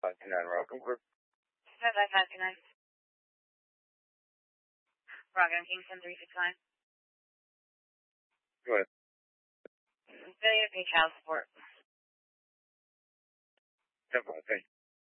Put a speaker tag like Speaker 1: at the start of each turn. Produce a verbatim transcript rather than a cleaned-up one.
Speaker 1: five two nine, Rock over.
Speaker 2: five five two nine. Rock on Kingston three six nine.
Speaker 1: Go ahead.
Speaker 2: Failure to pay child support.
Speaker 1: ten five, thank you.